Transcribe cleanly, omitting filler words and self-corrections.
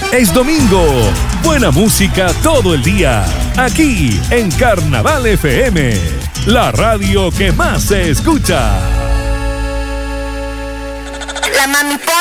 Es domingo. Buena música todo el día. Aquí en Carnaval FM. La radio que más se escucha. La mami